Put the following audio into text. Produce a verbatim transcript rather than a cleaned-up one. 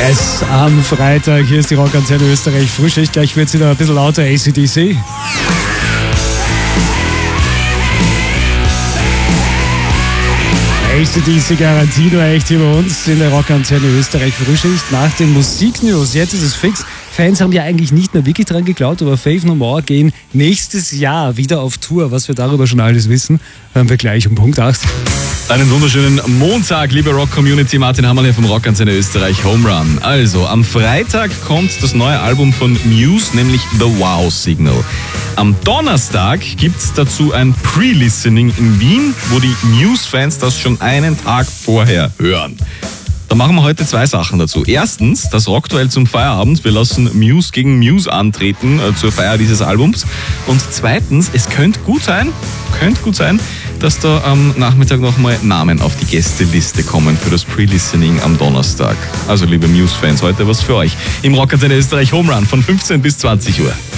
Yes, am Freitag, hier ist die Rockantenne Österreich Frühschicht, gleich wird es wieder ein bisschen lauter, A C D C. A C D C Garantie nur echt hier bei uns in der Rockantenne Österreich Frühschicht nach den Musiknews. Jetzt ist es fix. Fans haben ja eigentlich nicht mehr wirklich dran geglaubt, aber Faith No More gehen nächstes Jahr wieder auf Tour. Was wir darüber schon alles wissen, hören wir gleich um Punkt acht. Einen wunderschönen Montag, liebe Rock-Community. Martin Hammerl hier vom Rockantenne Österreich Home Run. Also, am Freitag kommt das neue Album von Muse, nämlich The Wow Signal. Am Donnerstag gibt es dazu ein Pre-Listening in Wien, wo die Muse-Fans das schon einen Tag vorher hören. Da machen wir heute zwei Sachen dazu. Erstens, das Rockduell zum Feierabend. Wir lassen Muse gegen Muse antreten äh, zur Feier dieses Albums. Und zweitens, es könnte gut sein, könnte gut sein, dass da am Nachmittag nochmal Namen auf die Gästeliste kommen für das Pre-Listening am Donnerstag. Also liebe Muse-Fans, heute was für euch. Im Rockantenne Österreich Home Run von fünfzehn bis zwanzig Uhr.